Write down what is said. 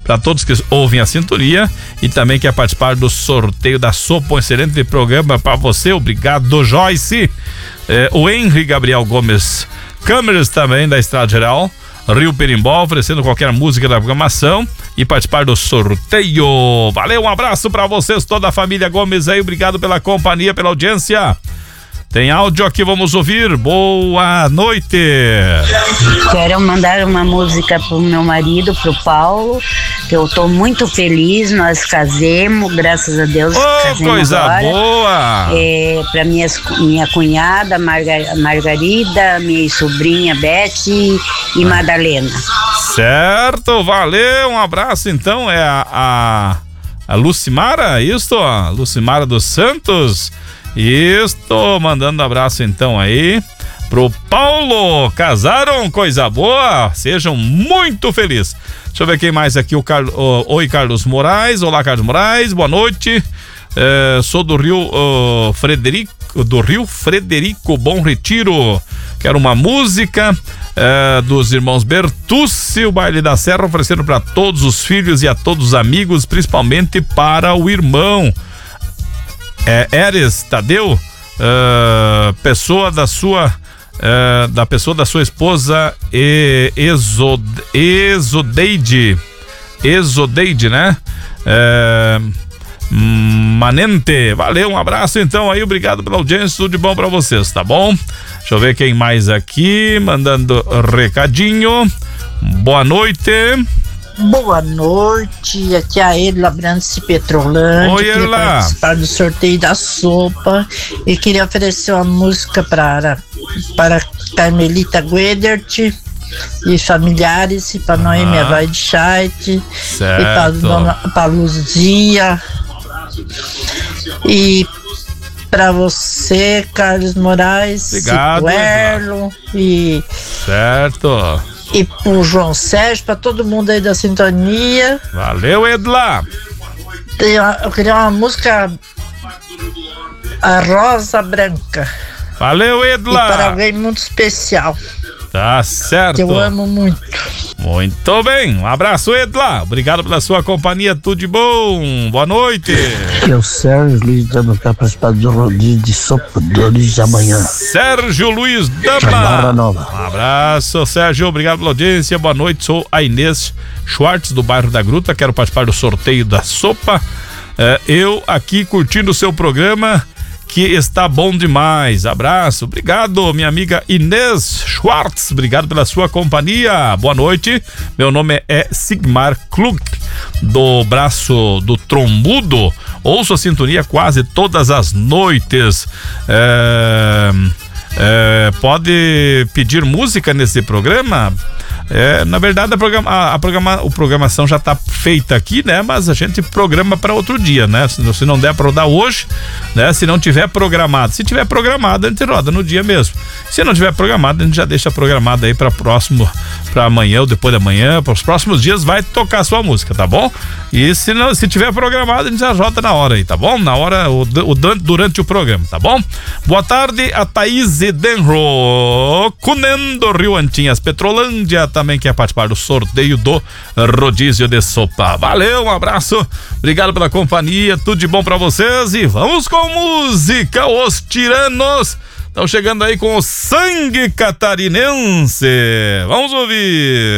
para todos que ouvem a sintonia e também quer participar do sorteio da sopa. Um excelente programa para você. Obrigado, Joyce. O Henry Gabriel Gomes Câmeras também da Estrada Geral Rio Perimbó, oferecendo qualquer música da programação e participar do sorteio. Valeu, um abraço para vocês, toda a família Gomes aí, obrigado pela companhia, pela audiência. Tem áudio aqui, vamos ouvir. Boa noite. Quero mandar uma música pro meu marido, pro Paulo, que eu tô muito feliz, nós casemos, graças a Deus. Coisa agora. Boa! Pra minha cunhada, Margarida, minha sobrinha, Beth e Madalena. Certo, valeu, um abraço então, é a Lucimara, isso? A Lucimara dos Santos. Estou mandando abraço então aí pro Paulo. Casaram, coisa boa, sejam muito felizes. Deixa eu ver quem mais aqui. Oi, Carlos Moraes. Olá, Carlos Moraes, boa noite. Sou do Rio Frederico Bom Retiro. Quero uma música dos irmãos Bertucci, o Baile da Serra, oferecendo para todos os filhos e a todos os amigos, principalmente para o irmão Eres Tadeu, pessoa da sua esposa Exodeide, né? Manente, valeu, um abraço então aí, obrigado pela audiência, tudo de bom pra vocês, tá bom? Deixa eu ver quem mais aqui, mandando recadinho. Boa noite. Boa noite, aqui é a Edla Branci Petrolândia. Oi, queria Edla. participar do sorteio da sopa e queria oferecer uma música para Carmelita Guedert e familiares, e para Noêmia Weidscheidt, e para Luzia, e para você, Carlos Moraes. Obrigado, Erlo, e certo. E pro João Sérgio, pra todo mundo aí da sintonia. Valeu, Edla. Eu queria uma música, A Rosa Branca. Valeu, Edla. E para alguém muito especial. Tá certo. Que eu amo muito. Muito bem, um abraço, Edla. Obrigado pela sua companhia, tudo de bom. Boa noite. Que é o Sérgio Luiz Dama, para participar do rodízio de sopa do Luiz de amanhã. Sérgio Luiz Dama. Barra Nova. Um abraço, Sérgio, obrigado pela audiência. Boa noite, sou a Inês Schwartz, do bairro da Gruta. Quero participar do sorteio da sopa. Eu aqui curtindo o seu programa, que está bom demais. Abraço, obrigado, minha amiga Inês Schwartz, obrigado pela sua companhia. Boa noite, meu nome é Sigmar Klug, do Braço do Trombudo. Ouço a sintonia quase todas as noites. Pode pedir música nesse programa? Na verdade a programação já está feita aqui, né? Mas a gente programa para outro dia, né? Se não der para rodar hoje, né? Se não tiver programado, se tiver programado a gente roda no dia mesmo. Se não tiver programado, a gente já deixa programado aí para amanhã ou depois da manhã, para os próximos dias vai tocar a sua música, tá bom? E se tiver programado, a gente já roda na hora aí, tá bom? Na hora, durante o programa, tá bom? Boa tarde, a Thaís Denro Kunen do Rio Antinhas Petrolândia também quer participar do sorteio do rodízio de sopa. Valeu, um abraço, obrigado pela companhia, tudo de bom pra vocês e vamos com música. Os Tiranos estão chegando aí com o sangue catarinense. Vamos ouvir.